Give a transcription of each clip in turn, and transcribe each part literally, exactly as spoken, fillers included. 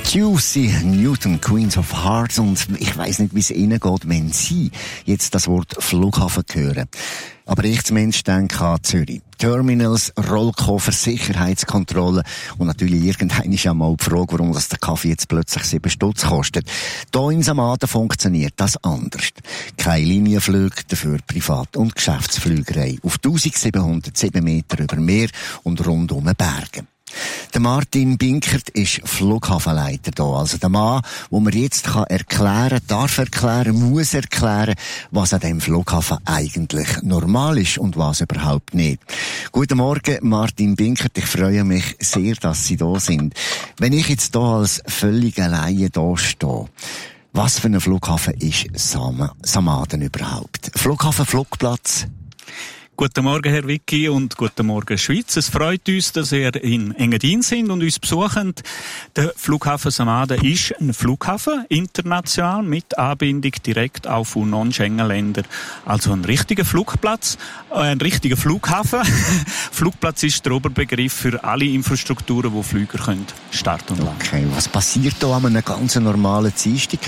Juicy Newton, Queens of Hearts. Und ich weiss nicht, wie es Ihnen geht, wenn Sie jetzt das Wort Flughafen hören. Aber ich zumindest denke an Zürich. Terminals, Rollkoffer, Sicherheitskontrolle und natürlich irgendwann ist ja mal die Frage, warum das der Kaffee jetzt plötzlich sieben Stutz kostet. Hier in Samaden funktioniert das anders. Keine Linienflüge, dafür Privat- und Geschäftsflügerei auf eintausendsiebenhundertsieben Meter über Meer und rund um Berge. Der Martin Binkert ist Flughafenleiter hier. Also der Mann, wo man jetzt kann erklären, darf erklären, muss erklären, was an dem Flughafen eigentlich normal ist und was überhaupt nicht. Guten Morgen, Martin Binkert. Ich freue mich sehr, dass Sie da sind. Wenn ich jetzt hier als völliger Laie da stehe, was für ein Flughafen ist Sam- Samaden überhaupt? Flughafen, Flugplatz? Guten Morgen, Herr Vicky, und guten Morgen, Schweiz. Es freut uns, dass ihr in Engadin sind und uns besuchen. Der Flughafen Samaden ist ein Flughafen, international, mit Anbindung direkt auch von Non-Schengen-Ländern. Also ein richtiger Flugplatz, äh, ein richtiger Flughafen. Flugplatz ist der Oberbegriff für alle Infrastrukturen, wo Flüger können starten und landen. Okay, was passiert da an einem ganz normalen Dienstag?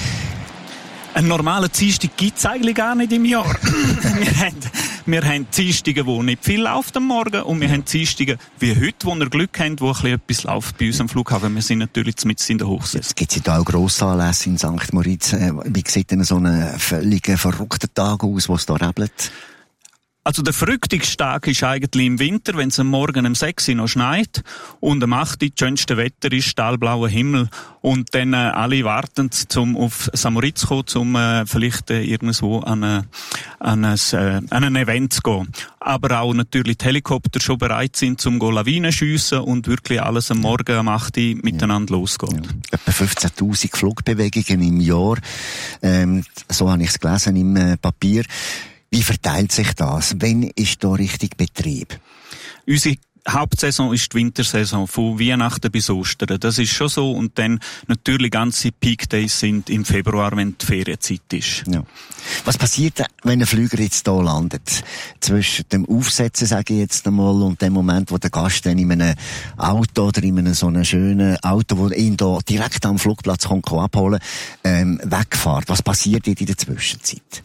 Einen normalen Dienstag gibt's eigentlich gar nicht im Jahr. wir haben, wir haben Dienstage, wo nicht viel läuft am Morgen, und wir haben Dienstage wie heute, wo wir Glück haben, wo ein bisschen etwas läuft bei uns am Flughafen. Wir sind natürlich mitten in der Hochsaison. Jetzt gibt's ja da auch Grossanlässe in Sankt Moritz. Wie sieht denn so ein völlig verrückter Tag aus, wo es da rebelt? Also der verrücktigste Tag ist eigentlich im Winter, wenn es am Morgen um sechs Uhr noch schneit und am acht Uhr das schönste Wetter ist, stahlblauer Himmel, und dann äh, alle warten, zum auf Samoritz zu kommen, um äh, vielleicht äh, irgendwo an, äh, an, ein, äh, an ein Event zu gehen. Aber auch natürlich die Helikopter schon bereit sind, zum Lawinen schiessen und wirklich alles am Morgen um acht Uhr miteinander ja. losgeht. Ja. Etwa fünfzehntausend Flugbewegungen im Jahr, ähm, so habe ich es gelesen im äh, Papier. Wie verteilt sich das? Wann ist da richtig Betrieb? Unsere Hauptsaison ist die Wintersaison, von Weihnachten bis Ostern. Das ist schon so. Und dann natürlich ganze Peak Days sind im Februar, wenn die Ferienzeit ist. Ja. Was passiert, wenn ein Flüger jetzt hier landet? Zwischen dem Aufsetzen, sage ich jetzt einmal, und dem Moment, wo der Gast dann in einem Auto oder in einem so einem schönen Auto, das ihn da direkt am Flugplatz kommt, abholen, ähm, wegfährt. Was passiert in der Zwischenzeit?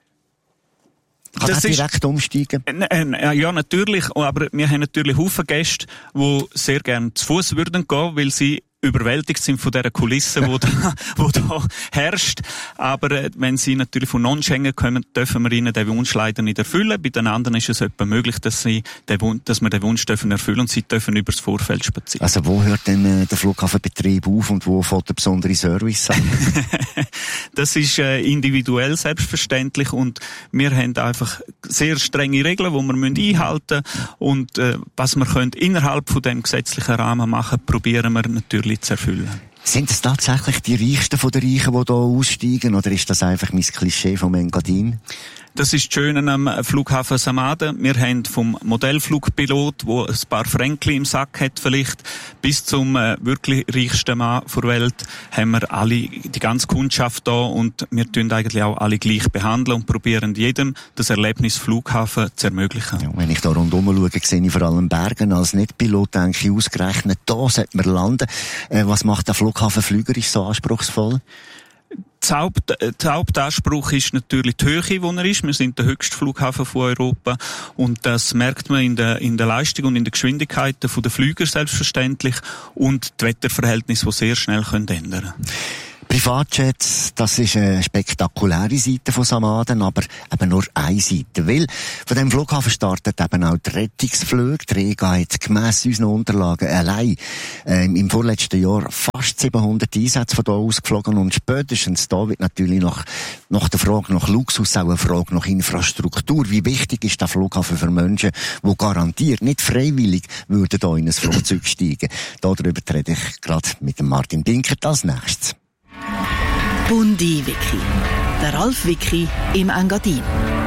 Kann das direkt ist, umsteigen? Äh, ja, natürlich. Aber wir haben natürlich Haufen Gäste, die sehr gerne zu Fuß würden gehen, weil sie überwältigt sind von dieser Kulisse, die da, wo da herrscht. Aber äh, wenn sie natürlich von Non-Schengen kommen, dürfen wir ihnen den Wunsch leider nicht erfüllen. Bei den anderen ist es etwa möglich, dass sie den Wunsch, dass wir den Wunsch dürfen erfüllen, und sie dürfen übers Vorfeld spazieren. Also wo hört denn äh, der Flughafenbetrieb auf und wo fängt der besondere Service an? Das ist äh, individuell selbstverständlich, und wir haben einfach sehr strenge Regeln, die wir einhalten müssen. Und äh, was wir können innerhalb von dem gesetzlichen Rahmen machen, probieren wir natürlich zu erfüllen. Sind es tatsächlich die Reichsten von den Reichen, die hier aussteigen, oder ist das einfach mein Klischee vom Engadin? Das ist das Schöne am Flughafen Samaden. Wir haben vom Modellflugpilot, der ein paar Fränkli im Sack hat vielleicht, bis zum äh, wirklich reichsten Mann der Welt, haben wir alle, die ganze Kundschaft da, und wir tun eigentlich auch alle gleich behandeln und probieren jedem das Erlebnis Flughafen zu ermöglichen. Ja, wenn ich da rundherum schaue, sehe ich vor allem Bergen. Als Nicht-Pilot denke ich ausgerechnet, da sollte man landen. Äh, was macht der Flughafen fliegerisch so anspruchsvoll? Der Haupt, der Hauptanspruch ist natürlich die Höhe, wo er ist. Wir sind der höchste Flughafen von Europa, und das merkt man in der, in der Leistung und in der Geschwindigkeit der Flüger selbstverständlich, und die Wetterverhältnisse, die sehr schnell können ändern. Privatjets, das ist eine spektakuläre Seite von Samaden, aber eben nur eine Seite. Weil von dem Flughafen startet eben auch die Rettungsflüge. Die Rega hat gemäss unseren Unterlagen allein ähm, im vorletzten Jahr fast siebenhundert Einsätze von hier ausgeflogen, und spätestens da wird natürlich nach, nach der Frage nach Luxus auch eine Frage nach Infrastruktur. Wie wichtig ist der Flughafen für Menschen, die garantiert nicht freiwillig würden hier in ein Flugzeug steigen? Darüber rede ich gerade mit dem Martin Binkert als nächstes. Bundi Wiki. Der Ralf Wiki im Engadin.